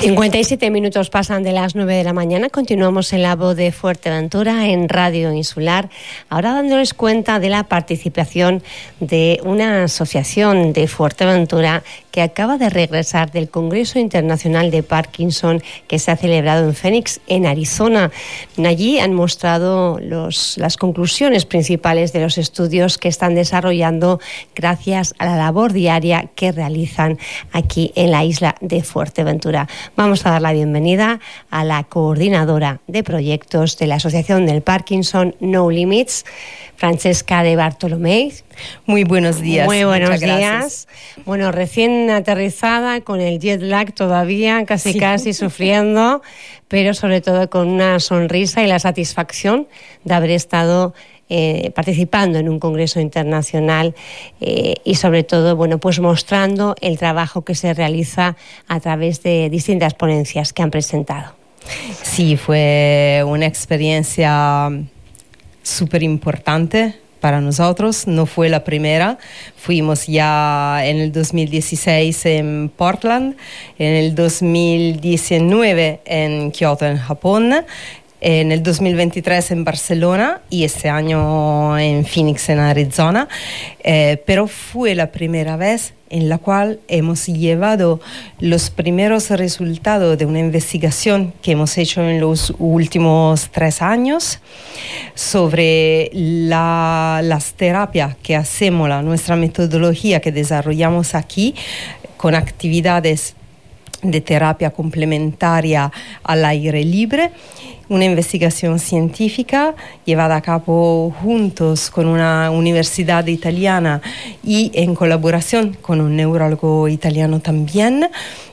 57 minutos pasan de las 9 de la mañana. Continuamos en La Voz de Fuerteventura en Radio Insular. Ahora dándoles cuenta de la participación de una asociación de Fuerteventura que acaba de regresar del Congreso Internacional de Parkinson que se ha celebrado en Phoenix, en Arizona. Allí han mostrado las conclusiones principales de los estudios que están desarrollando gracias a la labor diaria que realizan aquí en la isla de Fuerteventura. Vamos a dar la bienvenida a la coordinadora de proyectos de la Asociación del Parkinson No Limits, Francesca de Bartolomei. Muy buenos días. Muy buenos días. Bueno, recién aterrizada, con el jet lag todavía, casi sufriendo, pero sobre todo con una sonrisa y la satisfacción de haber estado participando en un congreso internacional y sobre todo, bueno, pues mostrando el trabajo que se realiza a través de distintas ponencias que han presentado. Sí, fue una experiencia súper importante para nosotros. No fue la primera. Fuimos ya en el 2016 en Portland, en el 2019 en Kyoto, en Japón, en el 2023 en Barcelona y este año en Phoenix, en Arizona. Pero fue la primera vez en la cual hemos llevado los primeros resultados de una investigación que hemos hecho en los últimos 3 años sobre las terapias que hacemos, nuestra metodología que desarrollamos aquí con actividades de terapia complementaria al aire libre. Una investigación científica llevada a cabo juntos con una universidad italiana y en colaboración con un neurólogo italiano también.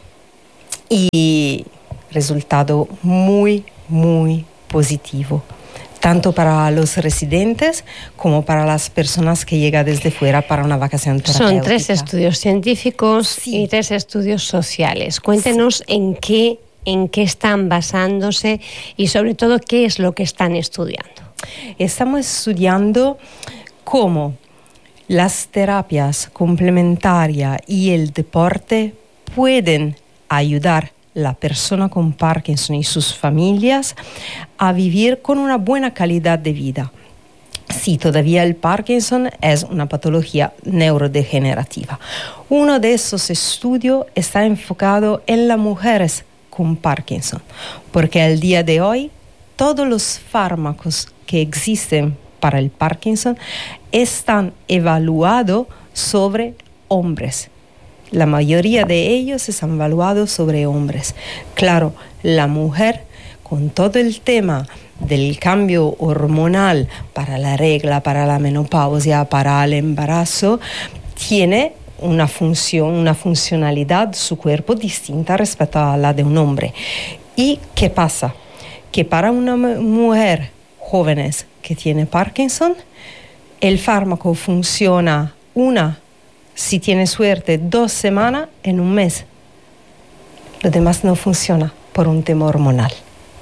Y resultado muy, muy positivo, tanto para los residentes como para las personas que llegan desde fuera para una vacación terapéutica. Son 3 estudios científicos y 3 estudios sociales. Cuéntenos en qué están basándose y sobre todo qué es lo que están estudiando. Estamos estudiando cómo las terapias complementarias y el deporte pueden ayudar a la persona con Parkinson y sus familias a vivir con una buena calidad de vida. Sí, todavía el Parkinson es una patología neurodegenerativa. Uno de esos estudios está enfocado en las mujeres con Parkinson, porque al día de hoy todos los fármacos que existen para el Parkinson están evaluados sobre hombres. La mayoría de ellos están evaluados sobre hombres. Claro, la mujer, con todo el tema del cambio hormonal para la regla, para la menopausia, para el embarazo, tiene una funcionalidad, su cuerpo distinta respecto a la de un hombre. ¿Y qué pasa? Que para una mujer joven que tiene Parkinson, el fármaco funciona si tiene suerte, 2 semanas en un mes. Lo demás no funciona por un tema hormonal.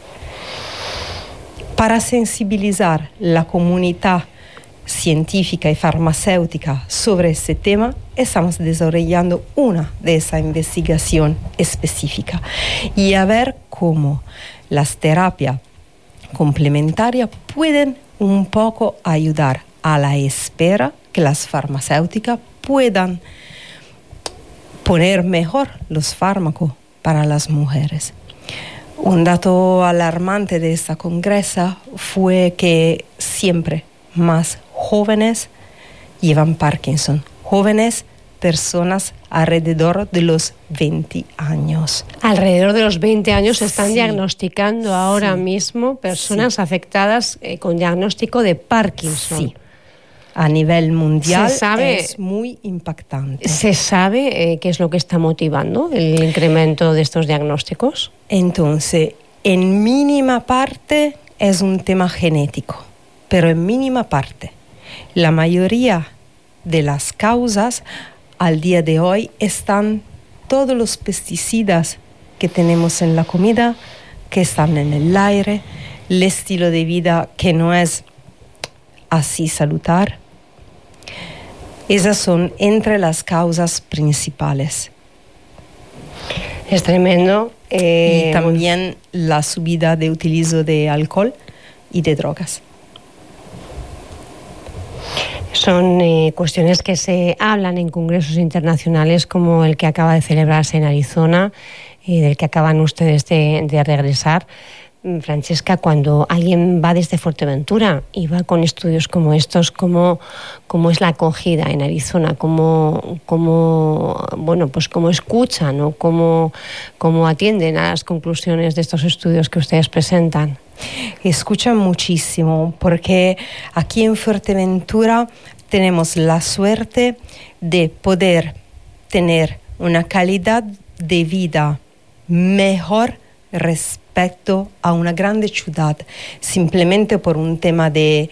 Para sensibilizar la comunidad científica y farmacéutica sobre este tema, estamos desarrollando una de esa investigación específica y a ver cómo las terapias complementarias pueden un poco ayudar a la espera que las farmacéuticas puedan poner mejor los fármacos para las mujeres. Un dato alarmante de esta congreso fue que siempre más jóvenes llevan Parkinson. Jóvenes, personas alrededor de los 20 años. Alrededor de los 20 años se están Sí. diagnosticando ahora mismo personas afectadas con diagnóstico de Parkinson. Sí. A nivel mundial sabe, es muy impactante. ¿Se sabe qué es lo que está motivando el incremento de estos diagnósticos? Entonces, en mínima parte es un tema genético, pero en mínima parte. La mayoría de las causas al día de hoy están todos los pesticidas que tenemos en la comida, que están en el aire, el estilo de vida que no es así saludable. Esas son entre las causas principales. Es tremendo. Y también la subida de utilizo de alcohol y de drogas. Son cuestiones que se hablan en congresos internacionales como el que acaba de celebrarse en Arizona y del que acaban ustedes de regresar. Francesca, cuando alguien va desde Fuerteventura y va con estudios como estos, ¿cómo es la acogida en Arizona? ¿Cómo escuchan o cómo atienden a las conclusiones de estos estudios que ustedes presentan? Escuchan muchísimo, porque aquí en Fuerteventura tenemos la suerte de poder tener una calidad de vida mejor respecto a una grande ciudad, simplemente por un tema de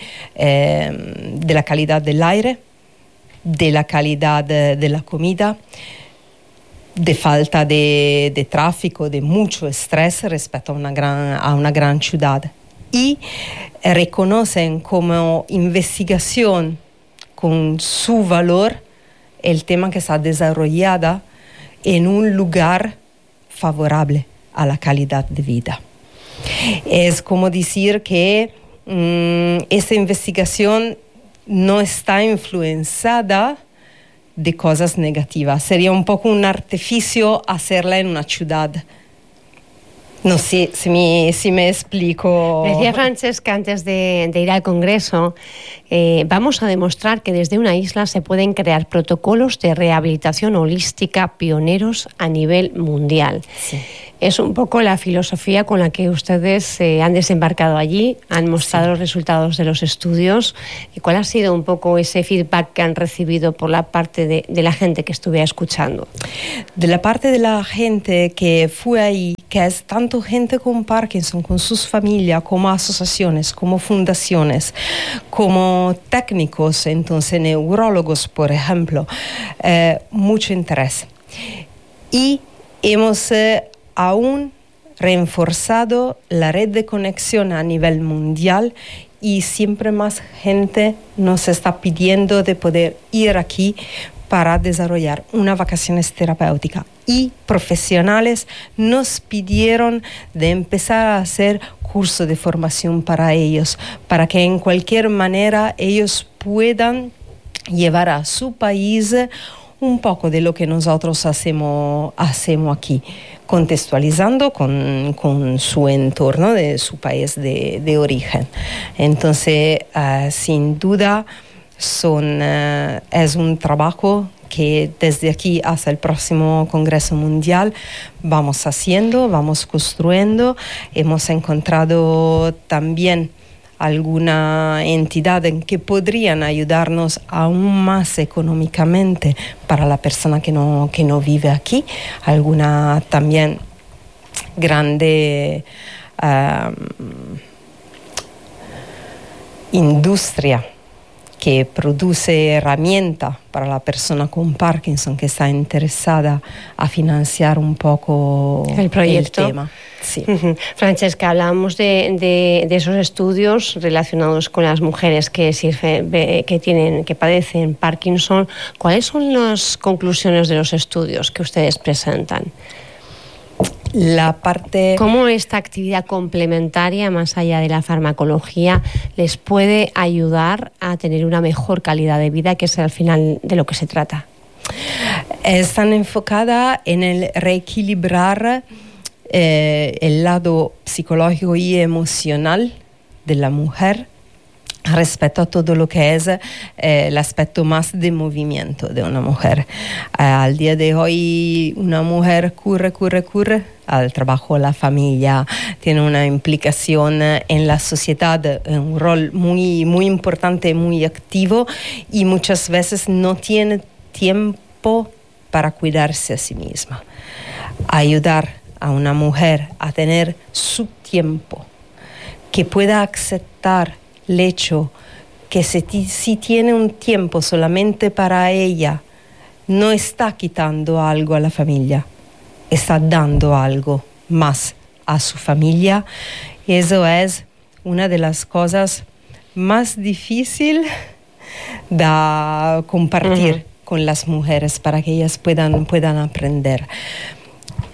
la calidad del aire, de la calidad de la comida, de falta de tráfico, de mucho estrés respecto a una gran ciudad. Y reconocen como investigación con su valor el tema que está desarrollada en un lugar favorable a la calidad de vida. Es como decir que esta investigación no está influenciada de cosas negativas. Sería un poco un artificio hacerla en una ciudad. No sé si me explico. Decía Francesca antes de ir al Congreso, vamos a demostrar que desde una isla se pueden crear protocolos de rehabilitación holística pioneros a nivel mundial. Sí. Es un poco la filosofía con la que ustedes han desembarcado allí, han mostrado los resultados de los estudios. ¿Y cuál ha sido un poco ese feedback que han recibido por la parte de la gente que estuve escuchando? De la parte de la gente que fue ahí, que es tanto gente con Parkinson, con sus familias, como asociaciones, como fundaciones, como técnicos, entonces neurólogos, por ejemplo, mucho interés. Y hemos aún reforzado la red de conexión a nivel mundial y siempre más gente nos está pidiendo de poder ir aquí para desarrollar una vacaciones terapéutica. Y profesionales nos pidieron de empezar a hacer cursos de formación para ellos, para que en cualquier manera ellos puedan llevar a su país un poco de lo que nosotros hacemos aquí, contextualizando con su entorno de su país de origen. Entonces, sin duda, es un trabajo que desde aquí hasta el próximo Congreso Mundial vamos haciendo, vamos construyendo. Hemos encontrado también alguna entidad en que podrían ayudarnos aún más económicamente para la persona que no vive aquí, alguna también grande industria que produce herramientas para la persona con Parkinson que está interesada a financiar un poco el proyecto. El tema. Sí. Francesca, hablábamos de esos estudios relacionados con las mujeres que padecen Parkinson. ¿Cuáles son las conclusiones de los estudios que ustedes presentan? ¿Cómo esta actividad complementaria, más allá de la farmacología, les puede ayudar a tener una mejor calidad de vida, que es al final de lo que se trata? Están enfocadas en el reequilibrar el lado psicológico y emocional de la mujer respecto a todo lo que es el aspecto más de movimiento de una mujer. Al día de hoy una mujer corre al trabajo, a la familia, tiene una implicación en la sociedad, un rol muy, muy importante, muy activo, y muchas veces no tiene tiempo para cuidarse a sí misma. Ayudar a una mujer a tener su tiempo, que pueda aceptar el hecho que si tiene un tiempo solamente para ella, no está quitando algo a la familia, está dando algo más a su familia. Y eso es una de las cosas más difíciles de compartir con las mujeres para que ellas puedan aprender.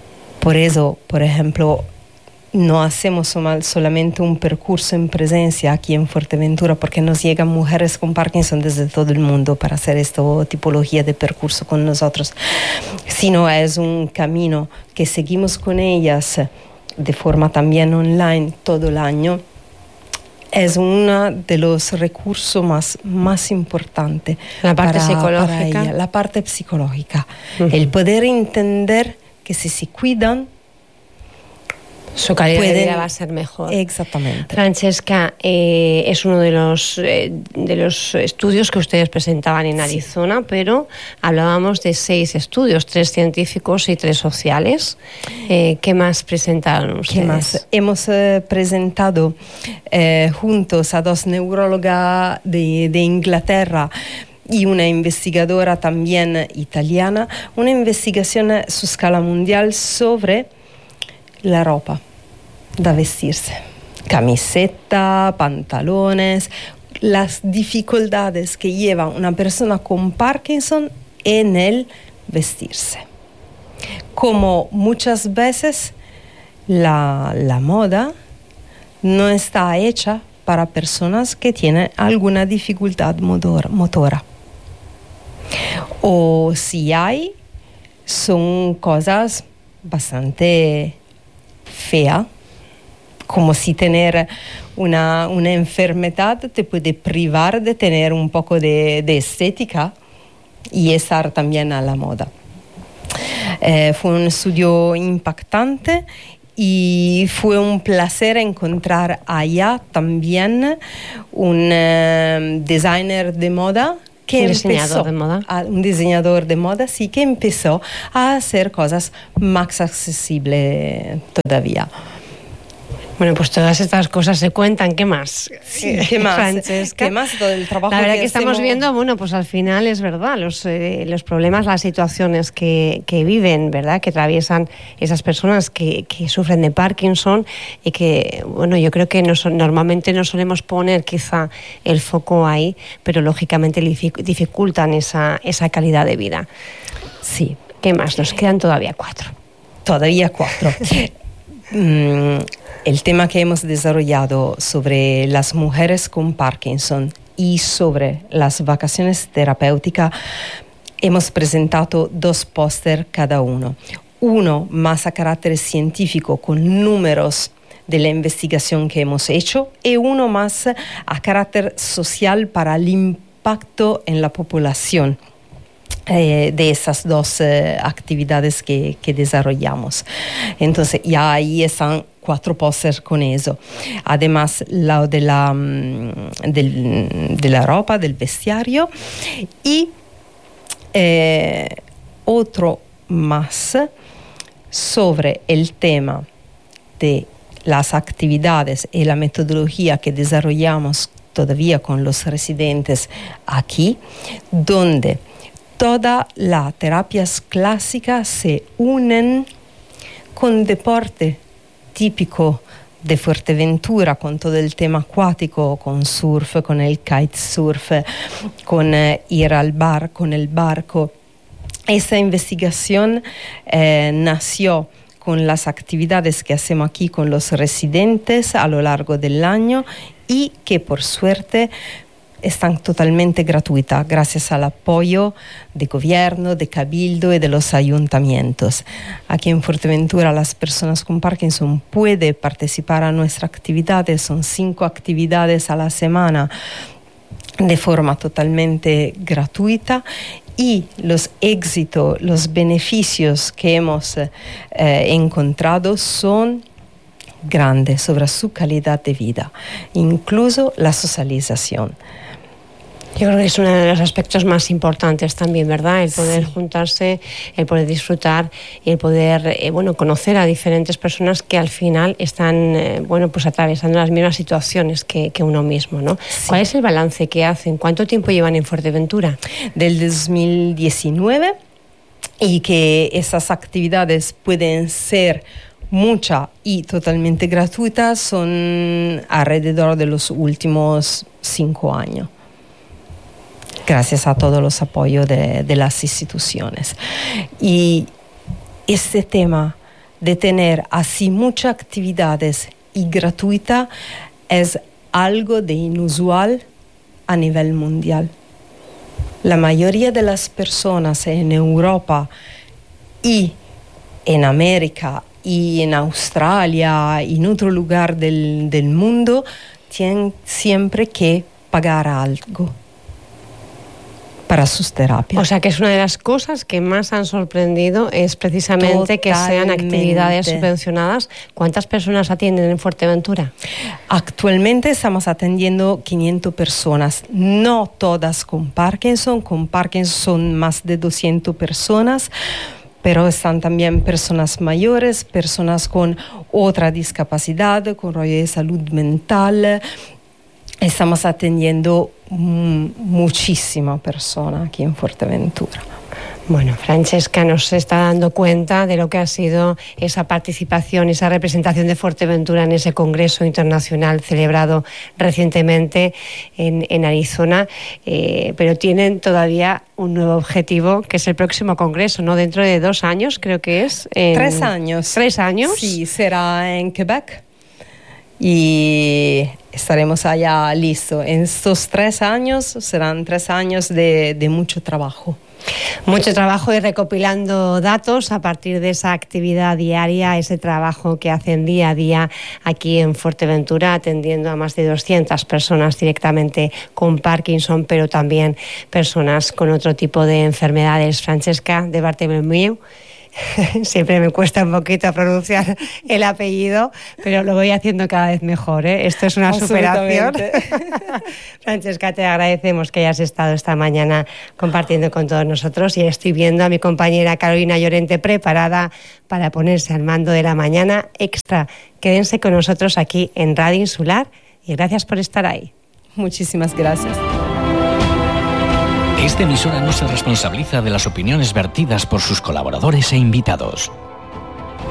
Por eso, por ejemplo, no hacemos solamente un percurso en presencia aquí en Fuerteventura, porque nos llegan mujeres con Parkinson desde todo el mundo para hacer esta tipología de percurso con nosotros, sino es un camino que seguimos con ellas de forma también online todo el año. Es uno de los recursos más importantes. La parte psicológica. Para ella, la parte psicológica. El poder entender que si se cuidan, su calidad de vida va a ser mejor. Exactamente. Francesca, es uno de los estudios que ustedes presentaban en Arizona, pero hablábamos de 6 estudios, 3 científicos y 3 sociales. ¿Qué más presentaron ustedes? ¿Qué más? Hemos presentado juntos a 2 neurólogas de Inglaterra y una investigadora también italiana, una investigación a su escala mundial sobre la ropa da vestirse, camiseta, pantalones, las dificultades que lleva una persona con Parkinson en el vestirse. Como muchas veces la moda no está hecha para personas que tienen alguna dificultad motora. O si hay, son cosas bastante fea, como si tener una enfermedad te puede privar de tener un poco de estética y estar también a la moda. Fue un estudio impactante y fue un placer encontrar allá también un designer de moda. Un diseñador de moda, sí, que empezó a hacer cosas más accesibles todavía. Bueno, pues todas estas cosas se cuentan. ¿Qué más? Sí, ¿qué más? Francesca? ¿Qué más del trabajo? La verdad que estamos viendo, bueno, pues al final es verdad, los problemas, las situaciones que viven, ¿verdad? Que atraviesan esas personas que sufren de Parkinson y que, bueno, yo creo que normalmente no solemos poner quizá el foco ahí, pero lógicamente dificultan esa calidad de vida. Sí. ¿Qué más? Nos quedan todavía 4. Todavía 4. El tema que hemos desarrollado sobre las mujeres con Parkinson y sobre las vacaciones terapéuticas, hemos presentado 2 póster cada uno. Uno más a carácter científico con números de la investigación que hemos hecho y uno más a carácter social para el impacto en la población de esas 2 actividades que desarrollamos. Entonces ya ahí están 4 pósters con eso. Además, lo de la ropa, del vestuario y otro más sobre el tema de las actividades y la metodología que desarrollamos todavía con los residentes aquí, donde todas las terapias clásicas se unen con deporte típico de Fuerteventura, con todo el tema acuático, con surf, con el kitesurf, con ir al bar, con el barco. Esta investigación nació con las actividades que hacemos aquí con los residentes a lo largo del año y que por suerte están totalmente gratuitas gracias al apoyo de gobierno, de Cabildo y de los ayuntamientos. Aquí en Fuerteventura las personas con Parkinson pueden participar a nuestras actividades, son 5 actividades a la semana de forma totalmente gratuita y los éxitos, los beneficios que hemos encontrado son grandes sobre su calidad de vida, incluso la socialización. Yo creo que es uno de los aspectos más importantes también, ¿verdad? El poder juntarse, el poder disfrutar y el poder, conocer a diferentes personas que al final están, pues atravesando las mismas situaciones que uno mismo, ¿no? Sí. ¿Cuál es el balance que hacen? ¿Cuánto tiempo llevan en Fuerteventura? Del 2019, y que esas actividades pueden ser muchas y totalmente gratuitas, son alrededor de los últimos 5 años. Gracias a todos los apoyos de las instituciones. Y este tema de tener así muchas actividades y gratuita es algo de inusual a nivel mundial. La mayoría de las personas en Europa y en América y en Australia y en otro lugar del mundo tienen siempre que pagar algo para sus terapias. O sea que es una de las cosas que más han sorprendido es precisamente que sean actividades subvencionadas. ¿Cuántas personas atienden en Fuerteventura? Actualmente estamos atendiendo 500 personas, no todas con Parkinson son más de 200 personas, pero están también personas mayores, personas con otra discapacidad, con rollo de salud mental. Estamos atendiendo muchísima persona aquí en Fuerteventura. Bueno, Francesca nos está dando cuenta de lo que ha sido esa participación, esa representación de Fuerteventura en ese congreso internacional celebrado recientemente en Arizona, pero tienen todavía un nuevo objetivo, que es el próximo congreso, ¿no? Dentro de 2 años, creo que es. 3 años. 3 años. Sí, será en Quebec. Y estaremos allá listos. En estos 3 años serán 3 años de mucho trabajo. Mucho trabajo y recopilando datos a partir de esa actividad diaria, ese trabajo que hacen día a día aquí en Fuerteventura, atendiendo a más de 200 personas directamente con Parkinson, pero también personas con otro tipo de enfermedades. Francesca de Bartomeu. Siempre me cuesta un poquito pronunciar el apellido, pero lo voy haciendo cada vez mejor, ¿eh? Esto es una superación. Francesca, te agradecemos que hayas estado esta mañana compartiendo con todos nosotros y estoy viendo a mi compañera Carolina Llorente preparada para ponerse al mando de la mañana extra. Quédense con nosotros aquí en Radio Insular y gracias por estar ahí. Muchísimas gracias. Esta emisora no se responsabiliza de las opiniones vertidas por sus colaboradores e invitados.